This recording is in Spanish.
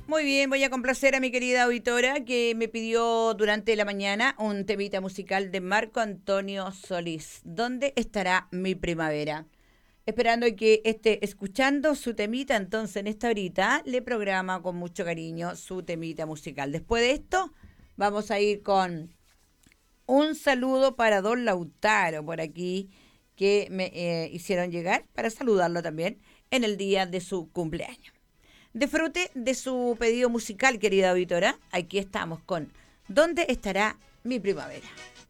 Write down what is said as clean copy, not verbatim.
Muy bien, voy a complacer a mi querida auditora que me pidió durante la mañana un temita musical de Marco Antonio Solís. ¿Dónde estará mi primavera? Esperando que esté escuchando su temita, entonces en esta horita le programa con mucho cariño su temita musical. Después de esto, vamos a ir con un saludo para don Lautaro por aquí que me hicieron llegar para saludarlo también en el día de su cumpleaños. Disfrute de su pedido musical, querida auditora. Aquí estamos con ¿Dónde estará mi primavera?